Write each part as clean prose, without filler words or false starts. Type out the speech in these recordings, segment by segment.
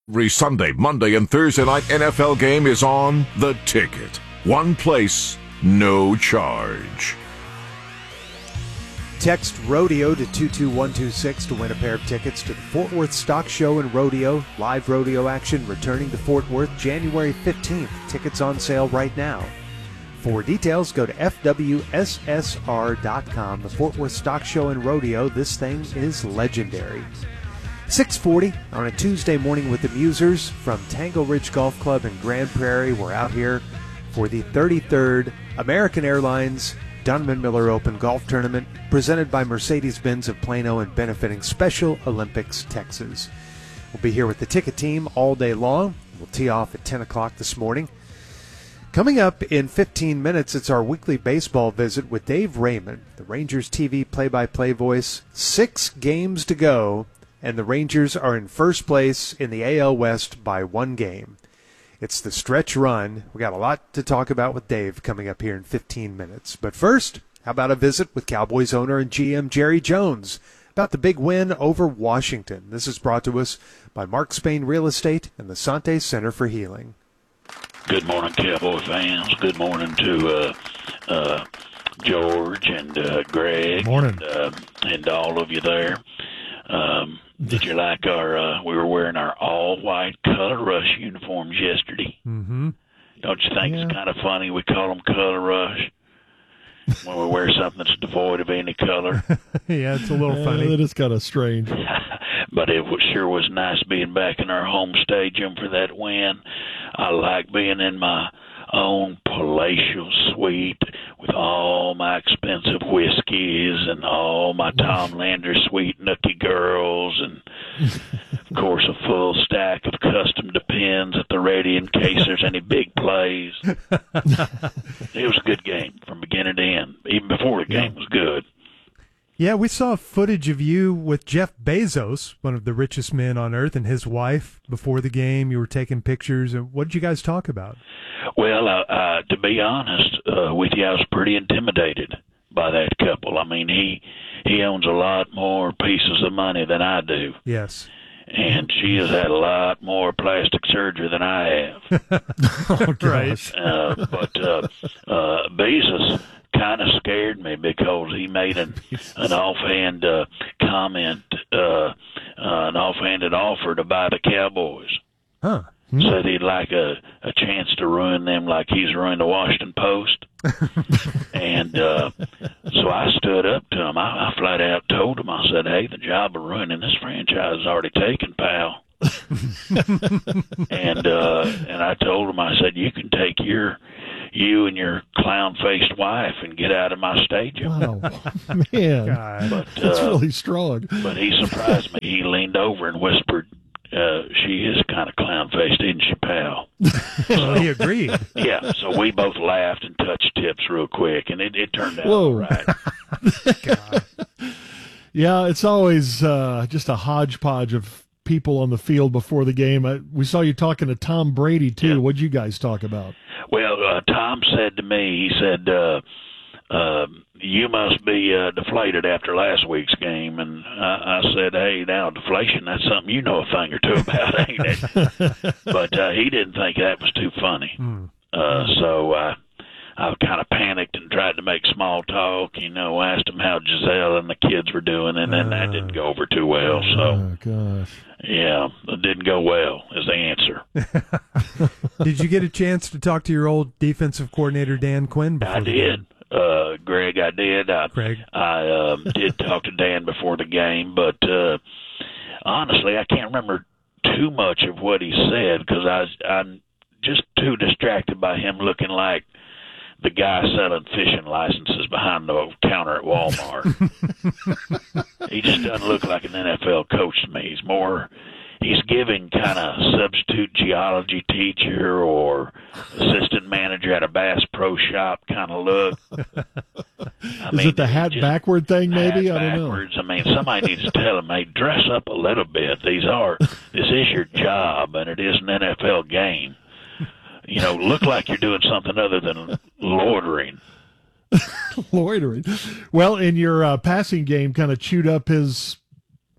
Every Sunday, Monday, and Thursday night NFL game is on The Ticket. One place, no charge. Text RODEO to 22126 to win a pair of tickets to the Fort Worth Stock Show and Rodeo. Live rodeo action returning to Fort Worth January 15th. Tickets on sale right now. For details, go to FWSSR.com. The Fort Worth Stock Show and Rodeo. This thing is legendary. 6:40 on a Tuesday morning with the Musers from Tango Ridge Golf Club in Grand Prairie. We're out here for the 33rd American Airlines Donovan Miller Open Golf Tournament, presented by Mercedes-Benz of Plano and benefiting Special Olympics Texas. We'll be here with the ticket team all day long. We'll tee off at 10 o'clock this morning. Coming up in 15 minutes, it's our weekly baseball visit with Dave Raymond, the Rangers TV play-by-play voice. 6 games to go, and the Rangers are in first place in the AL West by 1 game. It's the stretch run. We got a lot to talk about with Dave coming up here in 15 minutes. But first, how about a visit with Cowboys owner and GM Jerry Jones about the big win over Washington. This is brought to us by Mark Spain Real Estate and the Sante Center for Healing. Good morning, Cowboy fans. Good morning to George and Greg. Morning. And all of you there. Did you like we were wearing our all-white Color Rush uniforms yesterday? Mm-hmm. Don't you think it's kind of funny we call them Color Rush when we wear something that's devoid of any color? Yeah, it's a little funny. That is kind of strange. But it sure was nice being back in our home stadium for that win. I like being in my own palatial suite with all my expensive whiskeys and all my Tom Lander sweet nookie girls and, of course, a full stack of custom Depends at the ready in case there's any big plays. It was a good game from beginning to end. Even before the game was good. Yeah, we saw footage of you with Jeff Bezos, one of the richest men on earth, and his wife before the game. You were taking pictures. What did you guys talk about? Well, to be honest with you, I was pretty intimidated by that couple. I mean, he owns a lot more pieces of money than I do. Yes. And she has had a lot more plastic surgery than I have. Oh, gosh. But Bezos kind of scared me because he made an offhand comment, an offhanded offer to buy the Cowboys. Huh. Said he'd like a chance to ruin them like he's ruined the Washington Post. And so I stood up to him. I flat out told him, I said, hey, the job of ruining this franchise is already taken, pal. and I told him, I said, you can take you and your clown-faced wife and get out of my stadium. Wow, man, God. that's really strong. But he surprised me. He leaned over and whispered, she is kind of clown-faced, isn't she, pal? Well, he agreed. Yeah, so we both laughed and touched tips real quick, and it turned out Whoa. all right. God. Yeah, it's always just a hodgepodge of people on the field before the game. We saw you talking to Tom Brady, too. Yeah. What'd you guys talk about? Well, Tom said to me, he said, you must be deflated after last week's game. And I said, hey, now, deflation, that's something you know a thing or two about, ain't it? But he didn't think that was too funny. So I kind of panicked and tried to make small talk, asked him how Giselle and the kids were doing, and then that didn't go over too well. So, Oh, gosh. yeah, it didn't go well is the answer. Did you get a chance to talk to your old defensive coordinator, Dan Quinn, before I the did. game? Greg, I did. Greg? I did talk to Dan before the game, but honestly, I can't remember too much of what he said because I'm just too distracted by him looking like the guy selling fishing licenses behind the counter at Walmart. He just doesn't look like an NFL coach to me. He's giving kind of substitute geology teacher or assistant manager at a Bass Pro Shop kind of look. Is it the hat backward thing, maybe? I don't know. Backwards. I mean, somebody needs to tell him, hey, dress up a little bit. This is your job, and it is an NFL game. Look like you're doing something other than loitering. Loitering. Well, in your passing game, kind of chewed up his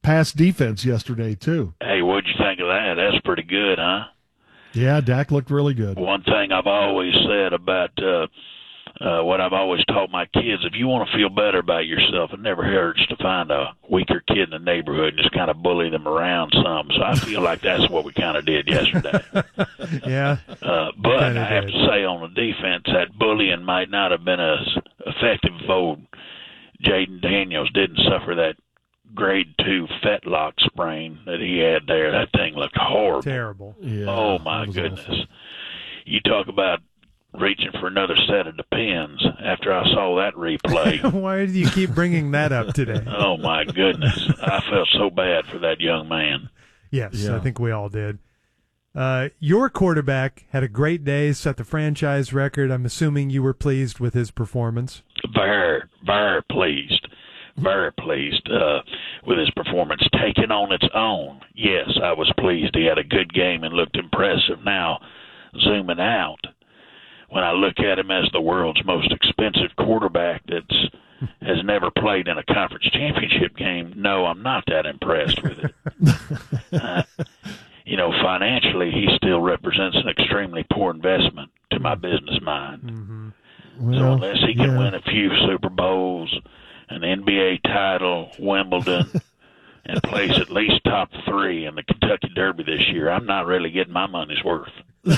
pass defense yesterday, too. Hey, what'd you think of that? That's pretty good, huh? Yeah, Dak looked really good. One thing I've always said about what I've always taught my kids, if you want to feel better about yourself, it never hurts to find a weaker kid in the neighborhood and just kind of bully them around some. So I feel like that's what we kind of did yesterday. Yeah. But I have to say on the defense, that bullying might not have been as effective if old Jaden Daniels didn't suffer that grade 2 fetlock sprain that he had there. That thing looked horrible. Terrible. Yeah, Oh, my goodness. Awful. You talk about reaching for another set of Depends after I saw that replay. Why do you keep bringing that up today? Oh, my goodness. I felt so bad for that young man. Yes, Yeah. I think we all did. Your quarterback had a great day, set the franchise record. I'm assuming you were pleased with his performance. Very, very pleased. Very pleased with his performance. Taken on its own, yes, I was pleased. He had a good game and looked impressive. Now, zooming out, when I look at him as the world's most expensive quarterback has never played in a conference championship game, no, I'm not that impressed with it. Financially, he still represents an extremely poor investment to my business mind. Mm-hmm. Well, So unless he can win a few Super Bowls, an NBA title, Wimbledon, and place at least top 3 in the Kentucky Derby this year, I'm not really getting my money's worth.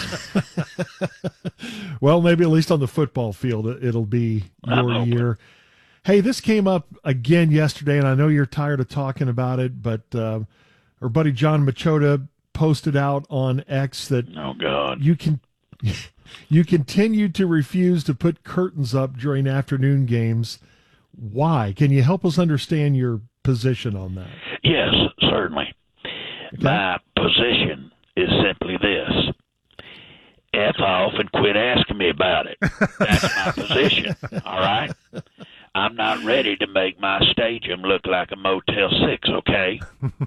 Well, maybe at least on the football field, it'll be your year. Hey, this came up again yesterday, and I know you're tired of talking about it, but our buddy John Machota posted out on X that Oh, God. you continue to refuse to put curtains up during afternoon games. Why? Can you help us understand your position on that? Yes, certainly. Okay. My position is simply this. F off and quit asking me about it. That's my position, all right? I'm not ready to make my stadium look like a Motel 6, okay?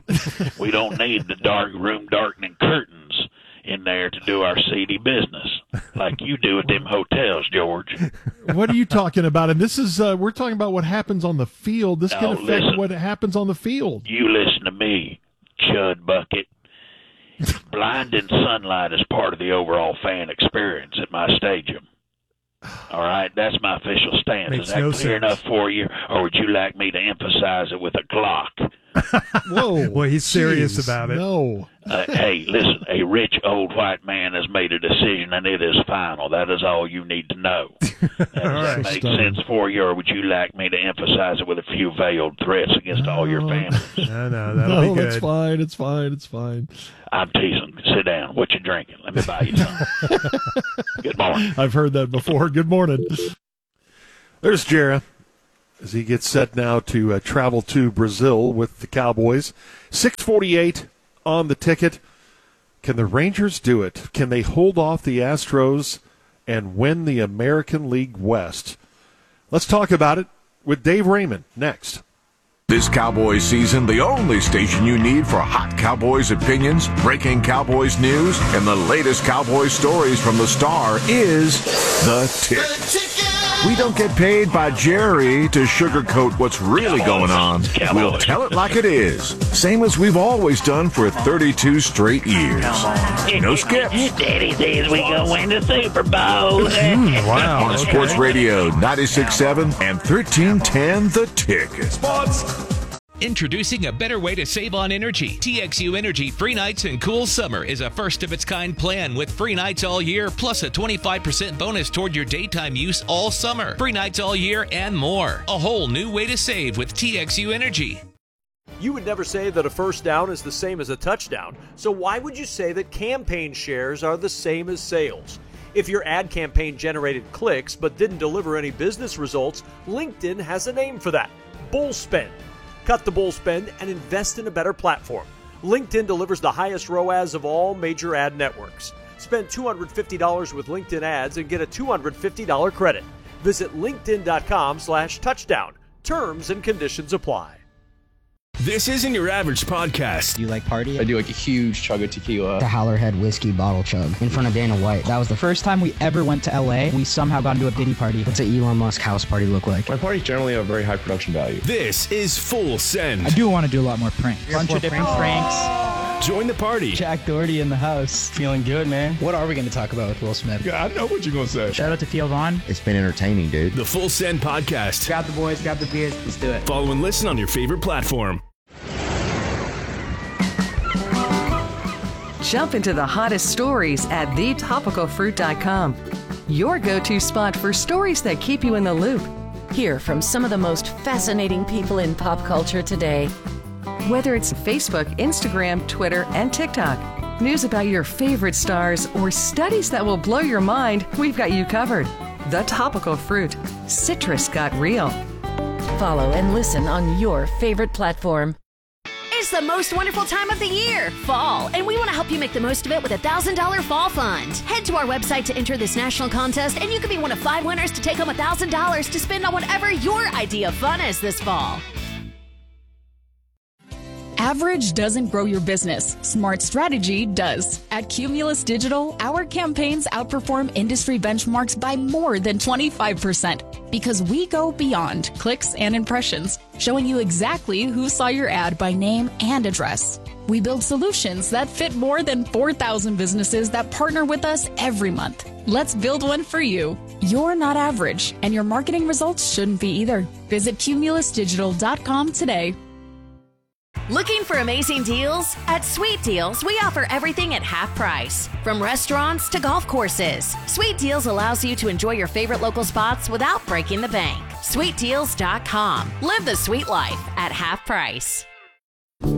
We don't need the dark room darkening curtains in there to do our seedy business like you do at them hotels, George. What are you talking about? And this is we're talking about what happens on the field. This can affect listen. what happens on the field. You listen to me, Chud Bucket. Blinding sunlight is part of the overall fan experience at my stadium. All right, that's my official stance. Makes Is that no clear sense. enough for you, or would you like me to emphasize it with a Glock? Whoa. Well, he's serious Jeez, about it. No. Hey, listen, a rich old white man has made a decision, and it is final. That is all you need to know. Does that make sense for you, or would you like me to emphasize it with a few veiled threats against all your families? No, that'll be good. That's fine. It's fine. It's fine. I'm teasing. Sit down. What you drinking? Let me buy you some. Good morning. I've heard that before. Good morning. There's Jarrah as he gets set now to travel to Brazil with the Cowboys. 6:48 on the ticket. Can the Rangers do it? Can they hold off the Astros and win the American League West? Let's talk about it with Dave Raymond next. This Cowboys season, the only station you need for hot Cowboys opinions, breaking Cowboys news, and the latest Cowboys stories from the Star is The Ticket. We don't get paid by Jerry to sugarcoat what's really going on. We'll tell it like it is, same as we've always done for 32 straight years. No skips. Daddy says we gonna win the Super Bowl. Wow. On Sports Radio 96.7 and 1310 The Ticket. Introducing a better way to save on energy. TXU Energy Free Nights and Cool Summer is a first-of-its-kind plan with free nights all year, plus a 25% bonus toward your daytime use all summer. Free nights all year and more. A whole new way to save with TXU Energy. You would never say that a first down is the same as a touchdown, so why would you say that campaign shares are the same as sales? If your ad campaign generated clicks but didn't deliver any business results, LinkedIn has a name for that: bull spend. Cut the bull spend and invest in a better platform. LinkedIn delivers the highest ROAS of all major ad networks. Spend $250 with LinkedIn ads and get a $250 credit. Visit linkedin.com/touchdown. Terms and conditions apply. This isn't your average podcast. Do you like party? I do like a huge chug of tequila. The Howlerhead whiskey bottle chug in front of Dana White. That was the first time we ever went to LA. We somehow got into a Diddy party. What's an Elon Musk house party look like? My parties generally have very high production value. This is Full Send. I do want to do a lot more pranks. Bunch of different pranks. Join the party. Jack Doherty in the house. Feeling good, man. What are we going to talk about with Will Smith? Yeah, I know what you're going to say. Shout out to Theo Vaughn. It's been entertaining, dude. The Full Send Podcast. Grab the boys, grab the beers. Let's do it. Follow and listen on your favorite platform. Jump into the hottest stories at thetopicalfruit.com. Your go-to spot for stories that keep you in the loop. Hear from some of the most fascinating people in pop culture today. Whether it's Facebook, Instagram, Twitter, and TikTok, news about your favorite stars, or studies that will blow your mind, we've got you covered. The Topical Fruit. Citrus got real. Follow and listen on your favorite platform. It's the most wonderful time of the year, fall, and we want to help you make the most of it with a $1,000 fall fund. Head to our website to enter this national contest, and you could be one of 5 winners to take home $1,000 to spend on whatever your idea of fun is this fall. Average doesn't grow your business. Smart strategy does. At Cumulus Digital, our campaigns outperform industry benchmarks by more than 25% because we go beyond clicks and impressions, showing you exactly who saw your ad by name and address. We build solutions that fit more than 4,000 businesses that partner with us every month. Let's build one for you. You're not average, and your marketing results shouldn't be either. Visit cumulusdigital.com today. Looking for amazing deals? At Sweet Deals, we offer everything at half price. From restaurants to golf courses, Sweet Deals allows you to enjoy your favorite local spots without breaking the bank. SweetDeals.com. Live the sweet life at half price.